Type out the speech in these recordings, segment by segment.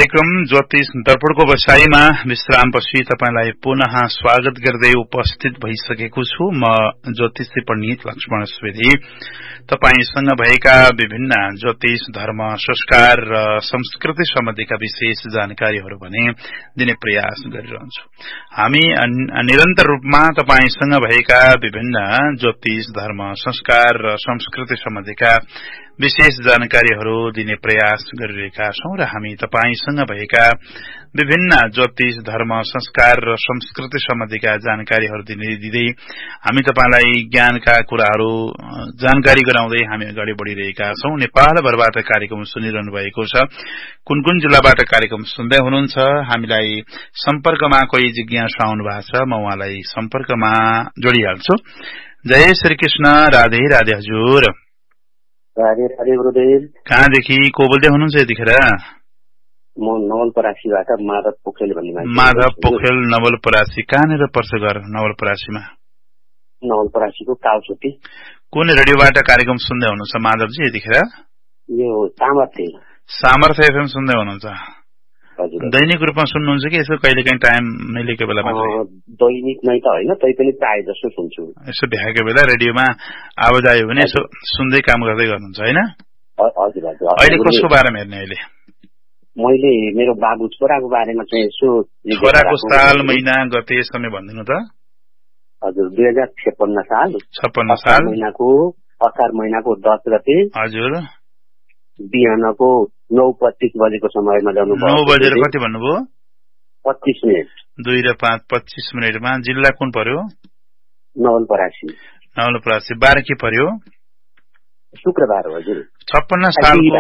कार्यक्रम ज्योतिष दर्पणको बसाईमा विश्रामपछि तपाईलाई पुनः स्वागत गर्दै उपस्थित भइसकेको छु। म ज्योतिषी पण्डित लक्ष्मण सुवेदी तपाईसँग भएका विभिन्न ज्योतिष धर्म संस्कार र संस्कृति सम्बन्धीका विशेष जानकारीहरू भने दिने प्रयास गरिरहन्छु। हामी निरन्तर रूपमा तपाईसँग भएका विभिन्न ज्योतिष धर्म संस्कार र संस्कृति सम्बन्धीका विशेष जानकारीहरू दिने प्रयास गरिरहेका छौं र हामी तपाईसँग भएका विभिन्न ज्योतिष धर्म संस्कार र संस्कृति सम्बन्धीका जानकारीहरू दिँदै हामी तपाईलाई ज्ञानका कुराहरू जानकारी गराउँदै हामी अगाडि बढ़िरहेका छौं। नेपालभरबाट कार्यक्रम सुनिरहनु भएको छ। कुन कुन जिल्लाबाट कार्यक्रम सुन्दै हुनुहुन्छ, हामीलाई सम्पर्कमा कोही जिज्ञासु आउनु भएको छ, म उहाँलाई सम्पर्कमा जोडिहाल्छु। जय श्री कृष्ण। राधे राधे हजुर। राधे राधे गुरुदेव। कहाँदेखि को बोल्दै हुनुहुन्छ यतिखेर? म नवलपरासीबाट माधव पोखरेल भन्ने मान्छे। माधव पोखरेल नवलपरासी। कहाँनिर पर्छ घर नवलपरासीमा? नवलपरासीको कालचोटी। कुन रेडियोबाट कार्यक्रम सुन्दै हुनुहुन्छ माधवजी यतिखेर? यो सामर्थ्य एफएम सुन्दै हुनुहुन्छ। दैनिक रूपमा सुन्नुहुन्छ कि यसो कहिले काहीँ टाइम मिलेको बेलामा? दैनिक नै त होइन, तैपनि प्रायः जसो सुन्छु। यसो भ्याएको बेला रेडियोमा आवाज आयो भने यसो सुन्दै काम गर्दै गर्नुहुन्छ होइन? हजुर हजुर। अहिले कसको बारेमा हेर्ने? अहिले मैले मेरो बाबु छोराको बारेमा चाहिँ यसो। छोराको साल महिना गते समय भनिदिनु त। हजुर 2056 साल। 56 साल महिनाको असार महिनाको 10 गते। हजुर। बिहानको 9:25 बजेको समयमा जानु भयो। 9 बजेर कति भन्नुभयो? 25 मिनट। 2 र 5 25 मिनटमा। जिल्ला कुन पर्यो? नवलपरासी। नवलपरासी। बार के पर्यो? शुक्रबार हो हजुर। 56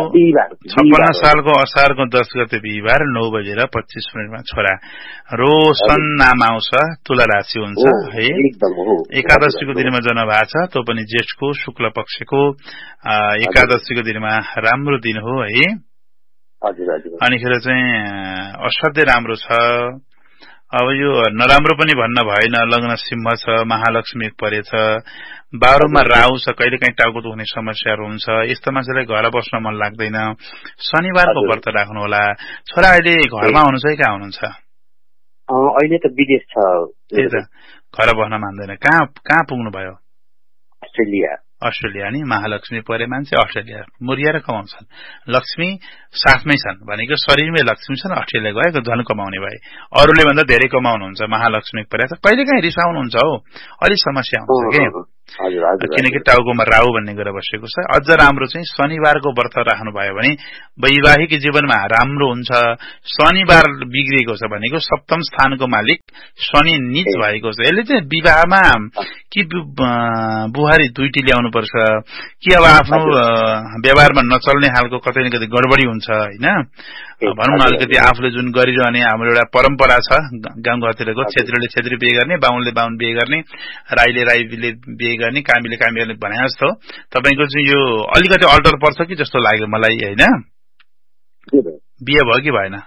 सालको असारको 10 गते बिहिबार 9 बजेर 25 मिनटमा छोरा। रोशन नाम आउँछ, तुला राशि हुन्छ है। एकादशीको दिनमा जन्म भएको छ, त्यो पनि जेठको शुक्ल पक्षको एकादशीको दिनमा राम्रो दिन हो है। अनिखेर चाहिँ असाध्यै राम्रो छ। अब यो नराम्रो पनि भन्न भएन। लग्न सिंह छ, महालक्ष्मी परेछ, 12मा राहु छ, कहिले काहीँ टाउको दुख्ने समस्याहरू हुन्छ। यस्तो मान्छेलाई घर बस्न मन लाग्दैन। शनिबारको व्रत राख्नु होला। छोरा अहिले घरमा हुनुहुन्छ कि कहाँ हुनुहुन्छ? अहिले त विदेश छ। त्यही त, घर बस्न मान्दैन। कहाँ पुग्नु भयो? अस्ट्रेलिया नि। महालक्ष्मी परे मान्छे अस्ट्रेलिया मुरिएर कमाउँछन्। लक्ष्मी साथमै छन् भनेको शरीरमै लक्ष्मी छन्। अस्ट्रेलिया गएको झन् कमाउने भए। अरूले भन्दा धेरै कमाउनुहुन्छ। महालक्ष्मी परे त कहिले काहीँ रिसाउनुहुन्छ हो, अलिक समस्या हुन्छ कि, किनकि टाउकोमा राहु भन्ने गरेर बसेको छ। अझ राम्रो चाहिँ शनिबारको व्रत राख्नु भयो भने वैवाहिक जीवनमा राम्रो हुन्छ। शनिबार बिग्रिएको छ भनेको सप्तम स्थानको मालिक शनि नीच भएको छ। यसले चाहिँ विवाहमा कि बुहारी दुईटी ल्याउनु पर्छ कि अब आफ्नो व्यवहारमा नचल्ने खालको कतै न कतै गडबडी हुन्छ होइन। भनौँ न अलिकति आफूले जुन गरिरहने हाम्रो एउटा परम्परा छ गाउँघरतिरको, क्षेत्रीले क्षेत्री बिहे गर्ने, बाहुनले बाहुन बिहे गर्ने, राईले राईले बिहे गर्ने, कामीले कामी गर्ने भने जस्तो तपाईको चाहिँ यो अलिकति अल्टर पर्छ कि जस्तो लाग्यो मलाई होइन। बिहे भयो कि भएन?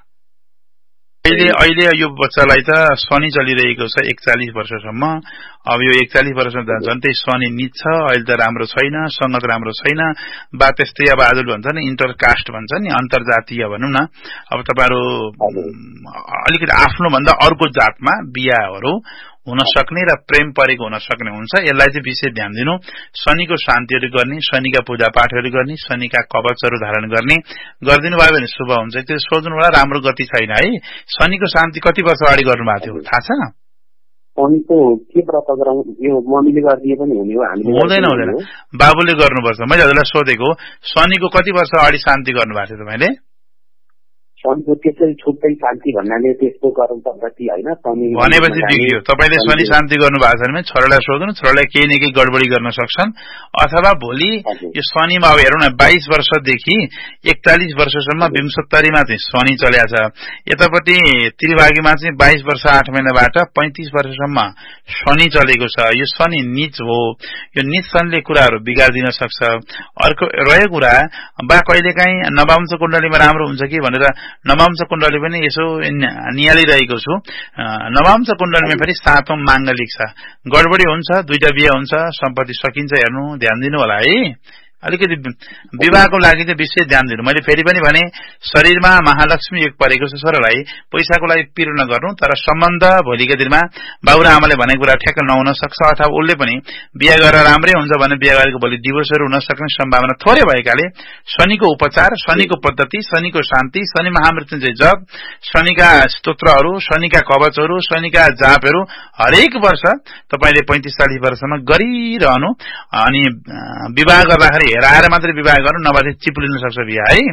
अहिले यो बच्चालाई त शनि चलिरहेको छ 41 वर्षसम्म। अब यो 41 वर्षमा झन्टै शनि नीच छ। अहिले त राम्रो छैन, संगत राम्रो छैन। बा त्यस्तै अब आजले भन्छ नि इन्टरकास्ट भन्छ नि, अन्तर्जातीय भनौँ न। अब तपाईहरु अलिकति आफ्नो भन्दा अर्को जातमा बिहाहरू हुन सक्ने र प्रेम परेको हुन सक्ने हुन्छ। यसलाई चाहिँ विशेष ध्यान दिनु। शनिको शान्तिहरू गर्ने, शनिका पूजा पाठहरू गर्ने, शनिका कवचहरू धारण गर्ने गरिदिनु भयो भने शुभ हुन्छ। त्यो सोच्नु होला राम्रो गति छैन है। शनिको शान्ति कति वर्ष अगाडि गर्नु भएको थियो थाहा छ? शनिको के व्रत गराउँ? यो मम्मीले गरिदिए पनि हुने हो, हामीले हुँदैन। बाबुले गर्नुपर्छ। मैले हजुरलाई सोधेको शनिको कति वर्ष अगाडि शान्ति गर्नु भएको थियो तपाईले? शनिको त्यसरी छुट्टै शान्ति भन्नाले त्यस्तो गरौँ त गति होइन। भनेपछि बिग्रियो। तपाईले शनि शान्ति गर्नु भएको छ भने छोरालाई सोध्नु, छोरालाई केही न केही गडबडी गर्न सक्छन्। अथवा भोलि यो शनिमा अब हेरौँ न 22 वर्षदेखि 41 वर्षसम्म 62मा चाहिँ शनि चल्या छ। यतापट्टि त्रिभागीमा चाहिँ 22 वर्ष 8 महिनाबाट 35 वर्षसम्म शनि चलेको छ। यो शनि नीच हो। यो नीच शनिले कुराहरू बिगार्दिन सक्छ। अर्को रह्यो कुरा बा कहिलेकाहीँ नवांश कुण्डलीमा राम्रो हुन्छ कि भनेर नवांश कुण्डली पनि यसो निहालिरहेको छु। नवांश कुण्डलीमा फेरि 7औं माङ्गलिक छ। गडबडी हुन्छ, दुईटा बिहे हुन्छ, सम्पत्ति सकिन्छ। हेर्नु, ध्यान दिनु होला है। अलिकति विवाहको लागि चाहिँ विशेष ध्यान दिनु। मैले फेरि पनि भने शरीरमा महालक्ष्मी योग परेको छ छोरालाई, पैसाको लागि पिर नगर्नु, तर सम्बन्ध भोलिको दिनमा बाबु र आमाले भनेको कुरा ठ्याक्क नहुन सक्छ, अथवा उसले पनि बिहा गरेर राम्रै हुन्छ भने बिहा गरेको भोलि डिभोर्सहरू हुन सक्ने सम्भावना थोरै भएकाले शनिको उपचार, शनिको पद्धति, शनिको शान्ति, शनि महामृत्युञ्जय जप, शनिका स्तोत्रहरू, शनिका कवचहरू, शनिका जापहरू हरेक वर्ष तपाईले 35-40 वर्षसम्म गरिरहनु। अनि विवाह गर्दाखेरि हेराएर मात्रै विवाह गर्नु, नभए चिप्लिन सक्छ बिहा है।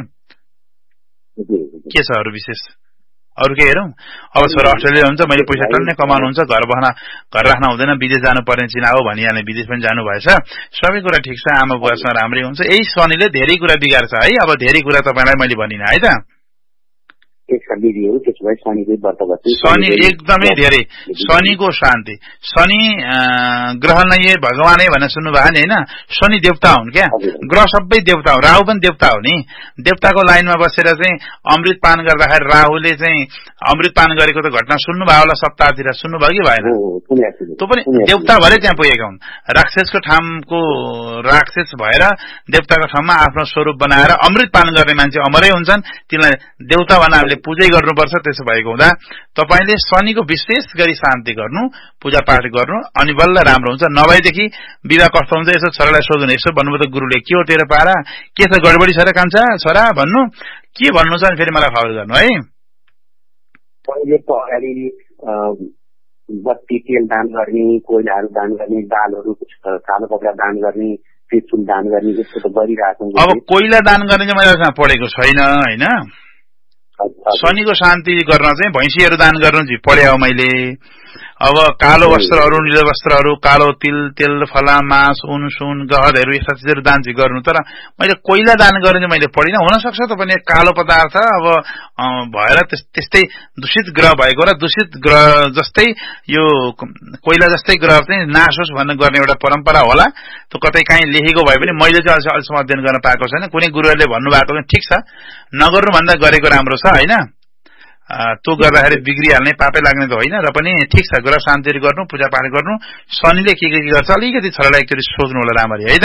के छ अरू विशेष? अरू के हेरौँ? अब छोरा अस्ट्रेलिया हुन्छ, मैले पैसा टन्नै कमाउनुहुन्छ, घर राख्न हुँदैन, विदेश जानुपर्ने चिना हो भनिहाल्ने, विदेश पनि जानु भएछ, सबै कुरा ठिक छ, आमा बुवासँग राम्रै हुन्छ। यही शनिले धेरै कुरा बिगार्छ है। अब धेरै कुरा तपाईलाई मैले भनिनँ है त। शनि एकदमै धेरै, शनिको शान्ति, शनि ग्रह नै भगवान भनेर सुन्नुभयो नि होइन? शनि देवता हुन् क्या, ग्रह सबै देवता हो, राहु पनि देवता हो नि। देवताको लाइनमा बसेर चाहिँ अमृत पान गर्दाखेरि राहुले चाहिँ अमृत पान गरेको त घटना सुन्नुभयो होला, सप्ताहतिर सुन्नुभयो कि भएन? त्यो पनि देवता भएर त्यहाँ पुगेका हुन्। राक्षसको ठाउँको राक्षस भएर देवताको ठाउँमा आफ्नो स्वरूप बनाएर अमृत पान गर्ने मान्छे अमरै हुन्छन्, तिनलाई देवता भनेर पूजै गर्नुपर्छ। त्यसो भएको हुँदा तपाईले शनिको विशेष गरी शान्ति गर्नु, पूजा पाठ गर्नु, अनि बल्ल राम्रो हुन्छ। नभएदेखि विवाह कस्तो हुन्छ यसो छोरालाई सोध्नु, यसो भन्नुभयो त गुरुले, के हो तेरो पारा, के छ गडबडी छ र कान्छा छोरा भन्नु, के भन्नु छ फेरि मलाई खबर गर्नु है। पहिले त अगाडि बत्ती तेल दान गर्ने, कोइलाहरू दान गर्ने, दालहरू कालो कपडा दान गर्ने, त्रिशूल दान गर्ने, यस्तो त गरिरहेको छ। अब कोइला दान गर्ने चाहिँ मैले पढेको छैन होइन। शनिको शान्ति गर्न चाहिँ भैँसीहरू दान गर्नु चाहिँ पढे हो मैले। अब कालो वस्त्रहरू, नीलो वस्त्रहरू, कालो तिल, तेल, फला, मास, उन, सुन, गहतहरू यस्ता चिजहरू दान चाहिँ गर्नु। तर मैले कोइला दान गर्ने चाहिँ मैले पढिनँ। हुनसक्छ तपाईँ कालो पदार्थ अब भएर त्यस्तै दूषित ग्रह भएको र दूषित ग्रह जस्तै यो कोइला जस्तै ग्रह चाहिँ नाश होस् भनेर गर्ने एउटा परम्परा होला। त्यो कतै काहीँ लेखेको भए पनि मैले चाहिँ अहिलेसम्म अध्ययन गर्न पाएको छैन। कुनै गुरुहरूले भन्नुभएको चाहिँ ठिक छ, नगर्नुभन्दा गरेको राम्रो छ होइन। त्यो गर्दाखेरि बिग्रिहाल्ने, पापै लाग्ने त होइन। र पनि ठिक छ, ग्रह शान्तिहरू गर्नु, पूजा पाठ गर्नु। शनिले के गर्छ अलिकति छोरालाई एकचोटि सोध्नु होला राम्ररी है त।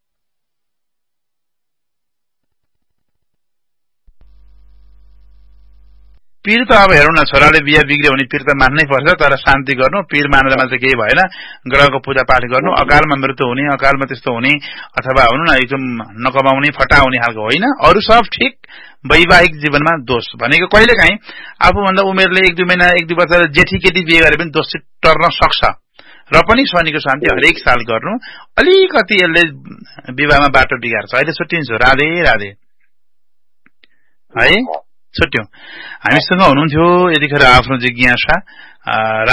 पीर त अब हेरौँ न, छोराले बिहा बिग्रियो भने पीर त मान्नै पर्छ, तर शान्ति गर्नु, पीर मानेर मात्र केही भएन। ग्रहको पूजा पाठ गर्नु, अकालमा मृत्यु हुने, अकालमा त्यस्तो हुने अथवा हुनु न एकदम नकमाउने, फटाउने खालको होइन। अरू सब ठिक। वैवाहिक जीवनमा दोष भनेको कहिलेकाहीँ आफूभन्दा उमेरले 1-2 महिना 1-2 वर्ष जेठी केटी बिहे गरे पनि दोष टर्न सक्छ। र पनि शनिको शान्ति हरेक साल गर्नु। अलिकति यसले विवाहमा बाटो बिगार्छ। अहिले छुट्टिन्छु। राधे राधे है, छुट्यौं। हामीसँग हुनुहुन्थ्यो यतिखेर आफ्नो जिज्ञासा